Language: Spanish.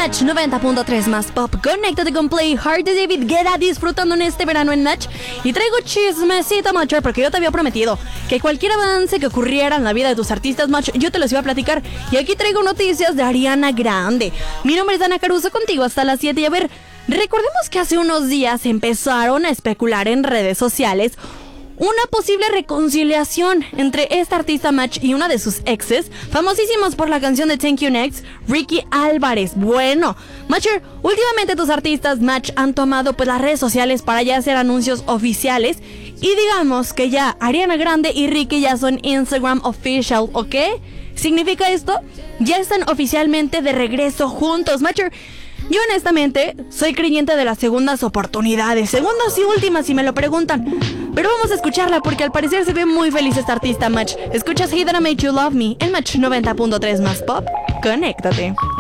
Match 90.3 más pop. Conéctate con Play Hard de David Guetta, disfrutando en este verano en Match. Y traigo chismecito, Matcher, porque yo te había prometido que cualquier avance que ocurriera en la vida de tus artistas, Match, yo te los iba a platicar. Y aquí traigo noticias de Ariana Grande. Mi nombre es Dana Caruso, contigo hasta las 7. Y a ver, recordemos que hace unos días empezaron a especular en redes sociales una posible reconciliación entre esta artista Match y una de sus exes, famosísimos por la canción de Thank You Next, Ricky Álvarez. Bueno, Matcher, últimamente tus artistas Match han tomado pues las redes sociales para ya hacer anuncios oficiales. Y digamos que ya Ariana Grande y Ricky ya son Instagram official, ¿ok? ¿Significa esto? Ya están oficialmente de regreso juntos, Matcher. Yo honestamente soy creyente de las segundas oportunidades, segundas y últimas si me lo preguntan. Pero vamos a escucharla porque al parecer se ve muy feliz esta artista Match. Escuchas Hey That I Made You Love Me en Match 90.3 más pop. Conéctate.